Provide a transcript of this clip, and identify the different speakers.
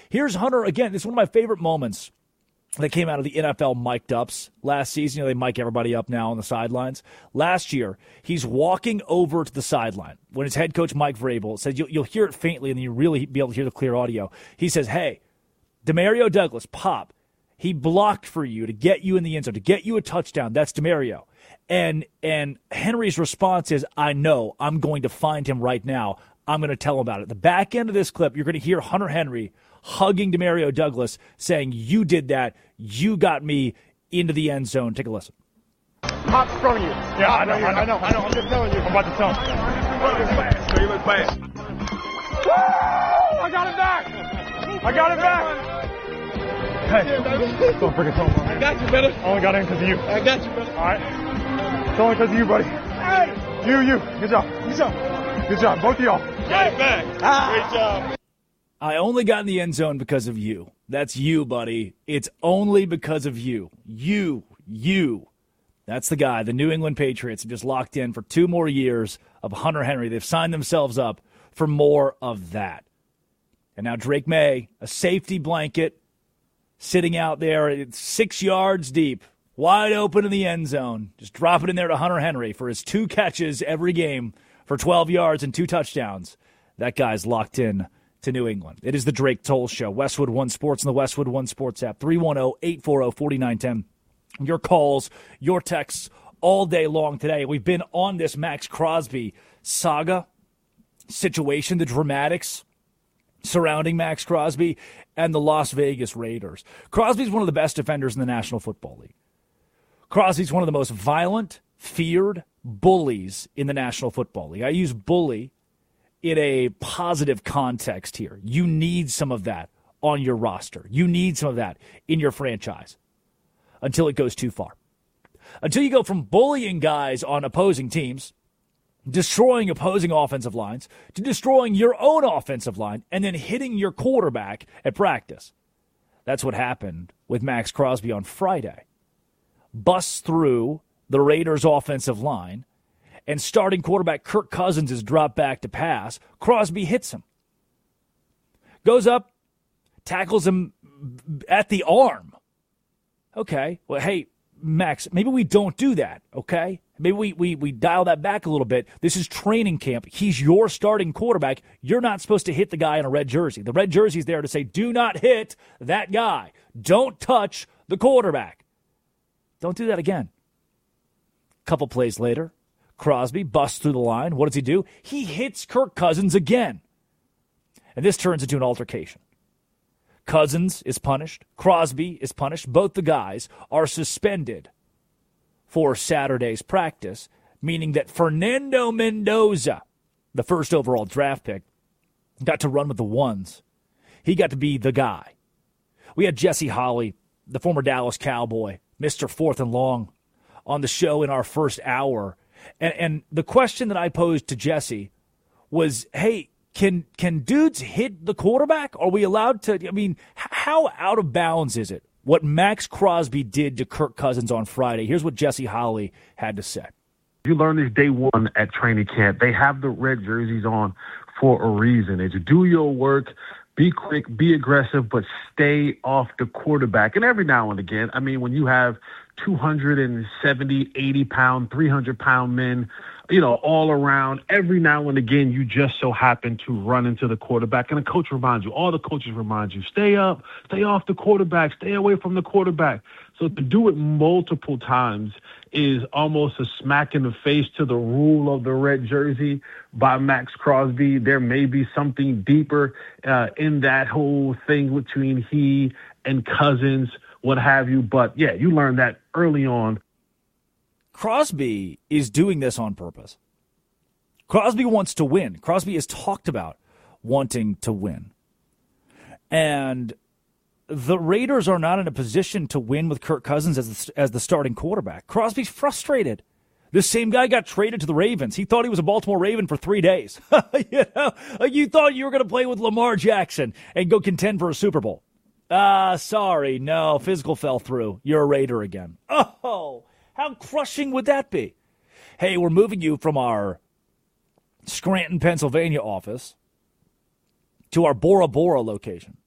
Speaker 1: Here's Hunter again. This is one of my favorite moments that came out of the NFL mic'd ups last season. They mic everybody up now on the sidelines. Last year, he's walking over to the sideline when his head coach, Mike Vrabel, said, you'll hear it faintly and then you'll really be able to hear the clear audio. He says, hey, Demario Douglas, pop. He blocked for you to get you in the end zone, to get you a touchdown. That's Demario. And Henry's response is, I know. I'm going to find him right now. I'm going to tell him about it. The back end of this clip, you're going to hear Hunter Henry hugging Demario Douglas, saying, you did that. You got me into the end zone. Take a listen.
Speaker 2: Pop's from you. Yeah, I know. I'm just telling you. I'm about to tell him. You look fast. Woo! I got it back. Hey, don't freaking tell him. I got you, brother. I only got in because of you. I got you, brother. All right. It's only because of you, buddy. Hey! You. Good job. Both of y'all. Got it back. Great job.
Speaker 1: I only got in the end zone because of you. That's you, buddy. It's only because of you. You. That's the guy. The New England Patriots have just locked in for 2 more years of Hunter Henry. They've signed themselves up for more of that. And now Drake May, a safety blanket, sitting out there 6 yards deep, wide open in the end zone. Just drop it in there to Hunter Henry for his 2 catches every game for 12 yards and 2 touchdowns. That guy's locked in to New England. It is the Drake Toll Show. Westwood One Sports and the Westwood One Sports app. 310-840-4910. Your calls, your texts all day long today. We've been on this Max Crosby saga situation, the dramatics surrounding Max Crosby and the Las Vegas Raiders. Crosby's one of the best defenders in the National Football League. Crosby's one of the most violent, feared bullies in the National Football League. I use bully in a positive context here. You need some of that on your roster. You need some of that in your franchise until it goes too far. Until you go from bullying guys on opposing teams, destroying opposing offensive lines, to destroying your own offensive line, and then hitting your quarterback at practice. That's what happened with Max Crosby on Friday. Busts through the Raiders' offensive line, and starting quarterback Kirk Cousins is dropped back to pass. Crosby hits him. Goes up, tackles him at the arm. Okay, well, hey, Max, maybe we don't do that, okay? Maybe we dial that back a little bit. This is training camp. He's your starting quarterback. You're not supposed to hit the guy in a red jersey. The red jersey's there to say, do not hit that guy. Don't touch the quarterback. Don't do that again. A couple plays later, Crosby busts through the line. What does he do? He hits Kirk Cousins again. And this turns into an altercation. Cousins is punished. Crosby is punished. Both the guys are suspended for Saturday's practice, meaning that Fernando Mendoza, the first overall draft pick, got to run with the ones. He got to be the guy. We had Jesse Holley, the former Dallas Cowboy, Mr. Fourth and Long, on the show in our first hour. And the question that I posed to Jesse was, hey, can dudes hit the quarterback? Are we allowed to? I mean, how out of bounds is it what Max Crosby did to Kirk Cousins on Friday? Here's what Jesse Holley had to say.
Speaker 3: You learn this day one at training camp. They have the red jerseys on for a reason. It's do your work, be quick, be aggressive, but stay off the quarterback. And every now and again, I mean, when you have 270, 80-pound, 300-pound men, all around, every now and again, you just so happen to run into the quarterback. And the coach reminds you, all the coaches remind you, stay up, stay off the quarterback, stay away from the quarterback. So to do it multiple times is almost a smack in the face to the rule of the red jersey by Max Crosby. There may be something deeper in that whole thing between he and Cousins, what have you. But, yeah, you learn that early on.
Speaker 1: Crosby is doing this on purpose. Crosby wants to win. Crosby has talked about wanting to win. And the Raiders are not in a position to win with Kirk Cousins as the starting quarterback. Crosby's frustrated. This same guy got traded to the Ravens. He thought he was a Baltimore Raven for 3 days. You thought you were going to play with Lamar Jackson and go contend for a Super Bowl. Sorry, no, physical fell through. You're a Raider again. Oh, how crushing would that be? Hey, we're moving you from our Scranton, Pennsylvania office to our Bora Bora location.